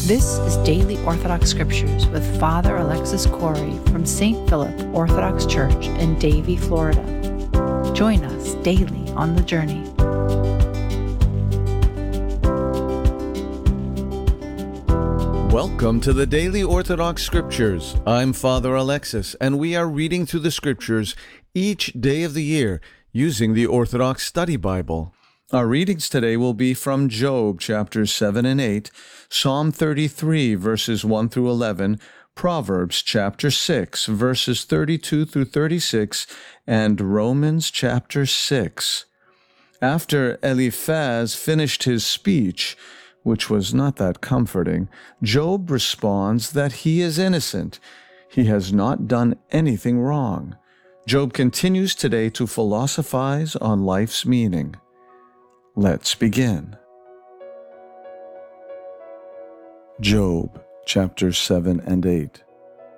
This is Daily Orthodox Scriptures with Father Alexis Corey from St. Philip Orthodox Church in Davie, Florida. Join us daily on the journey. Welcome to the Daily Orthodox Scriptures. I'm Father Alexis, and we are reading through the Scriptures each day of the year using the Orthodox Study Bible. Our readings today will be from Job chapters 7 and 8, Psalm 33 verses 1 through 11, Proverbs chapter 6 verses 32 through 36, and Romans chapter 6. After Eliphaz finished his speech, which was not that comforting, Job responds that he is innocent. He has not done anything wrong. Job continues today to philosophize on life's meaning. Let's begin. Job, chapters 7 and 8.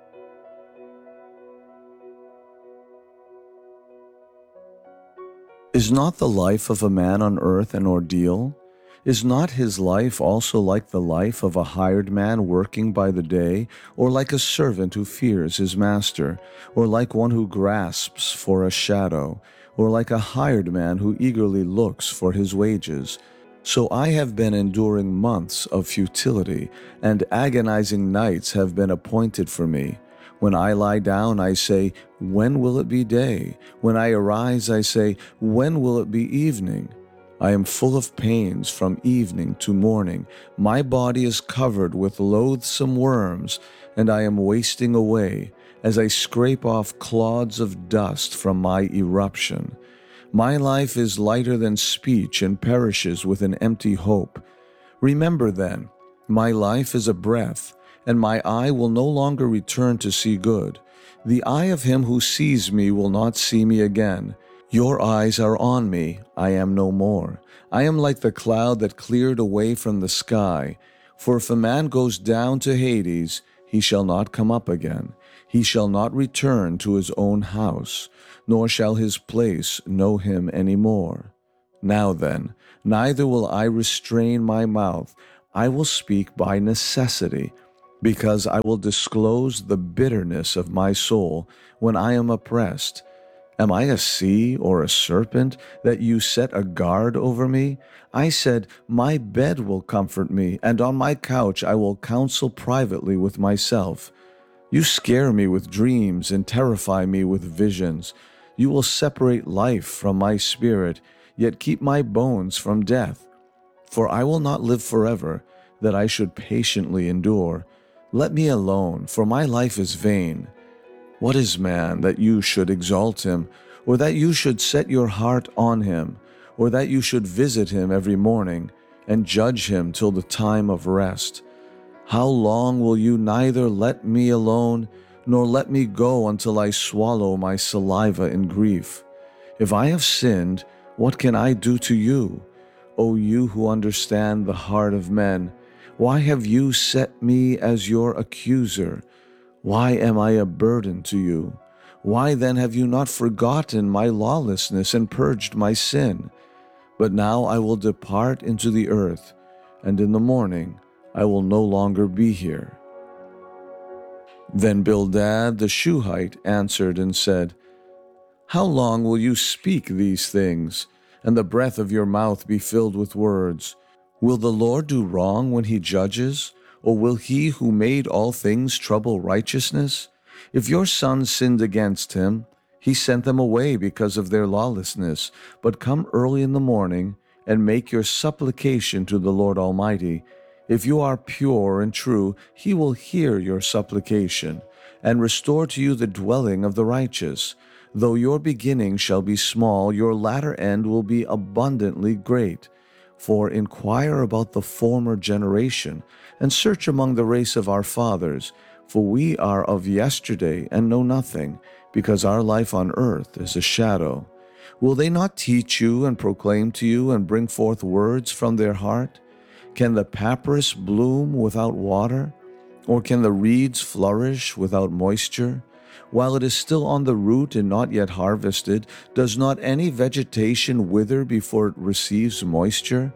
Is not the life of a man on earth an ordeal? Is not his life also like the life of a hired man working by the day, or like a servant who fears his master, or like one who grasps for a shadow, or like a hired man who eagerly looks for his wages? So I have been enduring months of futility, and agonizing nights have been appointed for me. When I lie down, I say, when will it be day? When I arise, I say, when will it be evening? I am full of pains from evening to morning. My body is covered with loathsome worms, and I am wasting away as I scrape off clods of dust from my eruption. My life is lighter than speech and perishes with an empty hope. Remember then, my life is a breath, and my eye will no longer return to see good. The eye of him who sees me will not see me again. Your eyes are on me, I am no more. I am like the cloud that cleared away from the sky. For if a man goes down to Hades, he shall not come up again. He shall not return to his own house, nor shall his place know him any more. Now then, neither will I restrain my mouth. I will speak by necessity, because I will disclose the bitterness of my soul when I am oppressed. Am I a sea or a serpent that you set a guard over me? I said, my bed will comfort me, and on my couch I will counsel privately with myself. You scare me with dreams and terrify me with visions. You will separate life from my spirit, yet keep my bones from death. For I will not live forever, that I should patiently endure. Let me alone, for my life is vain. What is man that you should exalt him, or that you should set your heart on him, or that you should visit him every morning, and judge him till the time of rest? How long will you neither let me alone, nor let me go until I swallow my saliva in grief? If I have sinned, what can I do to you? O you who understand the heart of men, why have you set me as your accuser? Why am I a burden to you? Why then have you not forgotten my lawlessness and purged my sin? But now I will depart into the earth, and in the morning I will no longer be here. Then Bildad the Shuhite answered and said, How long will you speak these things, and the breath of your mouth be filled with words? Will the Lord do wrong when he judges? Or will he who made all things trouble righteousness? If your sons sinned against him, he sent them away because of their lawlessness. But come early in the morning and make your supplication to the Lord Almighty. If you are pure and true, he will hear your supplication and restore to you the dwelling of the righteous. Though your beginning shall be small, your latter end will be abundantly great. For inquire about the former generation, and search among the race of our fathers, for we are of yesterday and know nothing, because our life on earth is a shadow. Will they not teach you and proclaim to you and bring forth words from their heart? Can the papyrus bloom without water? Or can the reeds flourish without moisture? While it is still on the root and not yet harvested, does not any vegetation wither before it receives moisture?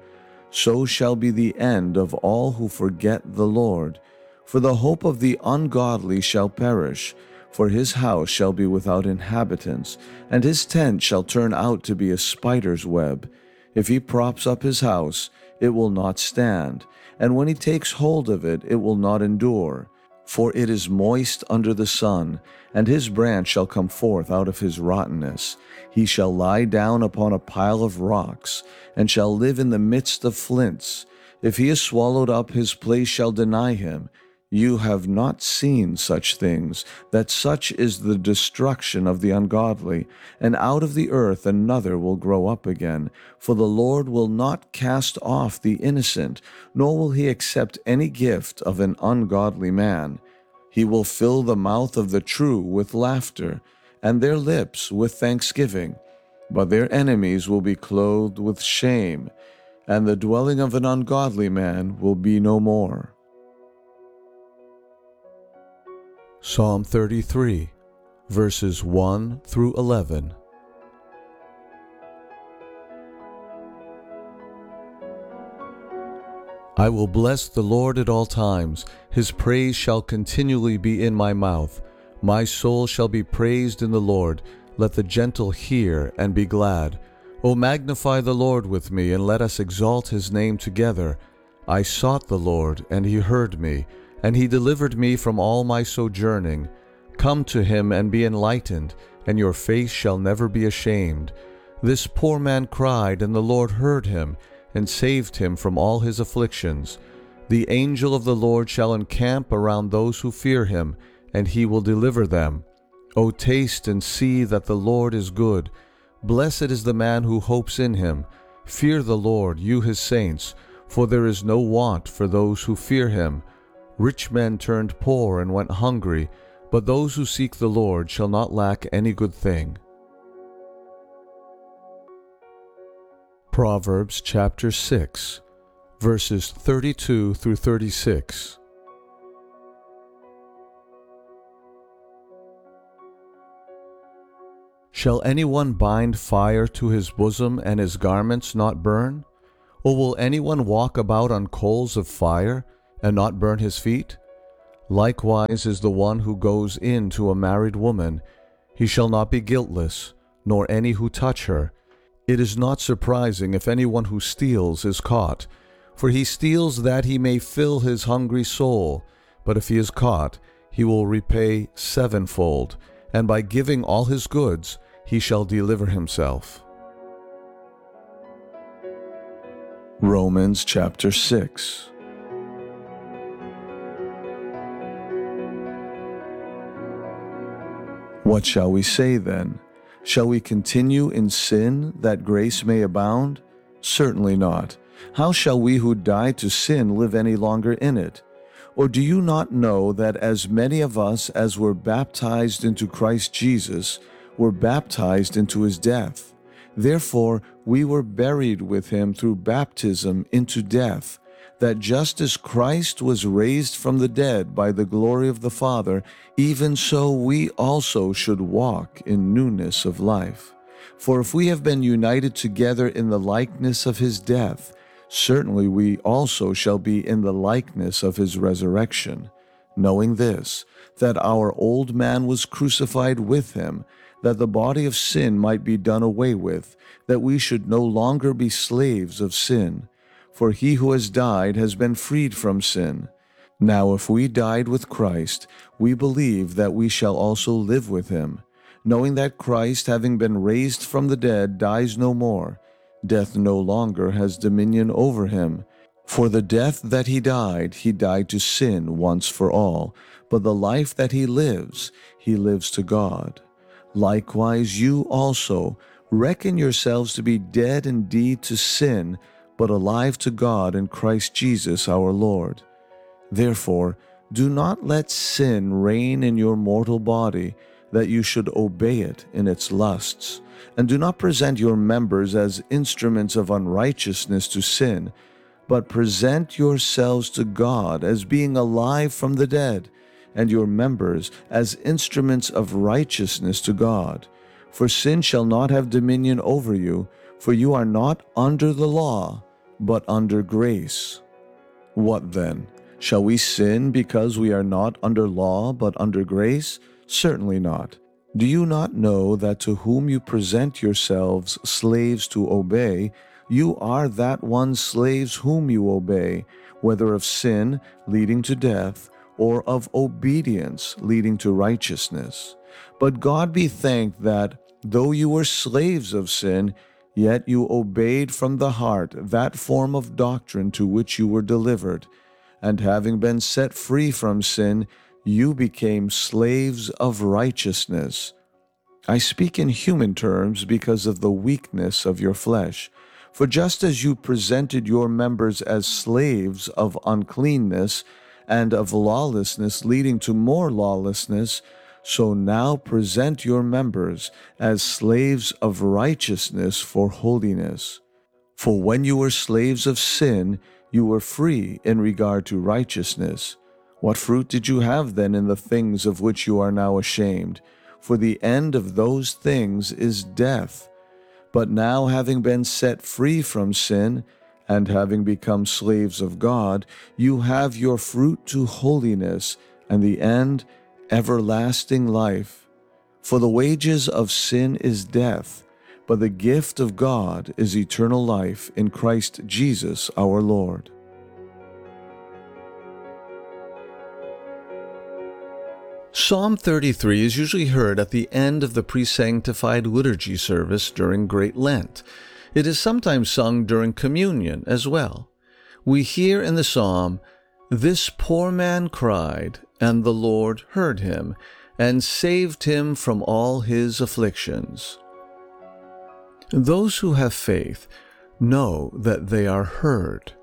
so shall be the end of all who forget the Lord. For the hope of the ungodly shall perish, for his house shall be without inhabitants, and his tent shall turn out to be a spider's web. If he props up his house, it will not stand, and when he takes hold of it, it will not endure. For it is moist under the sun, and his branch shall come forth out of his rottenness. He shall lie down upon a pile of rocks, and shall live in the midst of flints. If he is swallowed up, his place shall deny him. You have not seen such things, that such is the destruction of the ungodly, and out of the earth another will grow up again. For the Lord will not cast off the innocent, nor will he accept any gift of an ungodly man. He will fill the mouth of the true with laughter, and their lips with thanksgiving. But their enemies will be clothed with shame, and the dwelling of an ungodly man will be no more. Psalm 33, verses 1 through 11. I will bless the Lord at all times. His praise shall continually be in my mouth. My soul shall be praised in the Lord. Let the gentle hear and be glad. O magnify the Lord with me, and let us exalt his name together. I sought the Lord, and he heard me, and he delivered me from all my sojourning. Come to him and be enlightened, and your face shall never be ashamed. This poor man cried, and the Lord heard him, and saved him from all his afflictions. The angel of the Lord shall encamp around those who fear him, and he will deliver them. O taste and see that the Lord is good. Blessed is the man who hopes in him. Fear the Lord, you his saints, for there is no want for those who fear him. Rich men turned poor and went hungry, but those who seek the Lord shall not lack any good thing. Proverbs chapter 6, verses 32 through 36. Shall anyone bind fire to his bosom and his garments not burn? Or will anyone walk about on coals of fire and not burn his feet? Likewise is the one who goes in to a married woman. He shall not be guiltless, nor any who touch her. It is not surprising if anyone who steals is caught, for he steals that he may fill his hungry soul. But if he is caught, he will repay sevenfold, and by giving all his goods he shall deliver himself. Romans chapter 6. What shall we say then? Shall we continue in sin that grace may abound? Certainly not. How shall we who died to sin live any longer in it? Or do you not know that as many of us as were baptized into Christ Jesus were baptized into his death? Therefore we were buried with him through baptism into death, that just as Christ was raised from the dead by the glory of the Father, even so we also should walk in newness of life. For if we have been united together in the likeness of his death, certainly we also shall be in the likeness of his resurrection, knowing this, that our old man was crucified with him, that the body of sin might be done away with, that we should no longer be slaves of sin. For he who has died has been freed from sin. Now if we died with Christ, we believe that we shall also live with him, knowing that Christ, having been raised from the dead, dies no more. Death no longer has dominion over him. For the death that he died to sin once for all, but the life that he lives to God. Likewise you also reckon yourselves to be dead indeed to sin, but alive to God in Christ Jesus our Lord. Therefore, do not let sin reign in your mortal body, that you should obey it in its lusts. And do not present your members as instruments of unrighteousness to sin, but present yourselves to God as being alive from the dead, and your members as instruments of righteousness to God. For sin shall not have dominion over you, for you are not under the law, but under grace. What then? Shall we sin because we are not under law, but under grace? Certainly not. Do you not know that to whom you present yourselves slaves to obey, you are that one slaves whom you obey, whether of sin leading to death, or of obedience leading to righteousness? But God be thanked that, though you were slaves of sin, yet you obeyed from the heart that form of doctrine to which you were delivered, and having been set free from sin, you became slaves of righteousness. I speak in human terms because of the weakness of your flesh. For just as you presented your members as slaves of uncleanness and of lawlessness leading to more lawlessness, so now present your members as slaves of righteousness for holiness. For when you were slaves of sin, you were free in regard to righteousness. What fruit did you have then in the things of which you are now ashamed? For the end of those things is death. But now, having been set free from sin, and having become slaves of God, you have your fruit to holiness, and the end, everlasting life. For the wages of sin is death, but the gift of God is eternal life in Christ Jesus our Lord. Psalm 33 is usually heard at the end of the pre-sanctified liturgy service during Great Lent. It is sometimes sung during communion as well. We hear in the psalm, "This poor man cried, and the Lord heard him, and saved him from all his afflictions." Those who have faith know that they are heard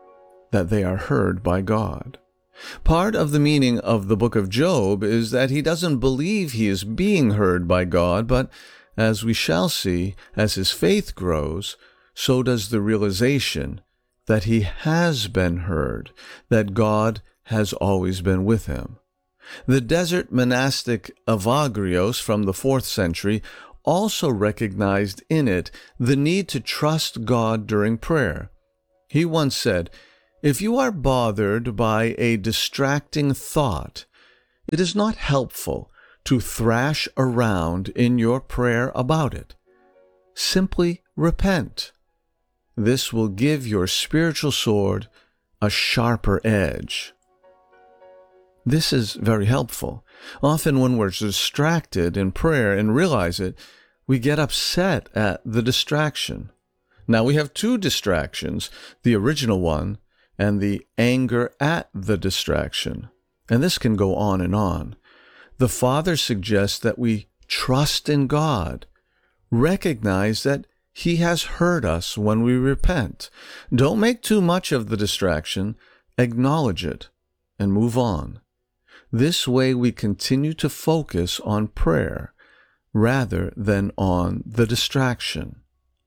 by God. Part of the meaning of the book of Job is that he doesn't believe he is being heard by God, but as we shall see, as his faith grows, so does the realization that he has been heard, that God has always been with him. The desert monastic Evagrios from the 4th century also recognized in it the need to trust God during prayer. He once said, "If you are bothered by a distracting thought, it is not helpful to thrash around in your prayer about it. Simply repent. This will give your spiritual sword a sharper edge." This is very helpful. Often when we're distracted in prayer and realize it, we get upset at the distraction. Now we have two distractions, the original one and the anger at the distraction. And this can go on and on. The Father suggests that we trust in God, recognize that He has heard us when we repent. Don't make too much of the distraction, acknowledge it, and move on. This way we continue to focus on prayer rather than on the distraction.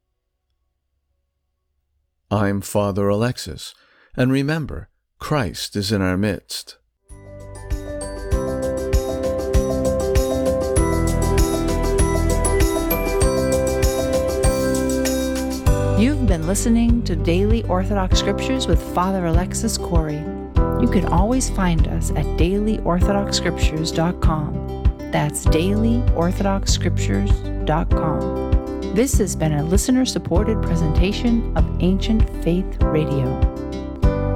I'm Father Alexis. And remember, Christ is in our midst. You've been listening to Daily Orthodox Scriptures with Father Alexis Corey. You can always find us at dailyorthodoxscriptures.com. That's dailyorthodoxscriptures.com. This has been a listener-supported presentation of Ancient Faith Radio.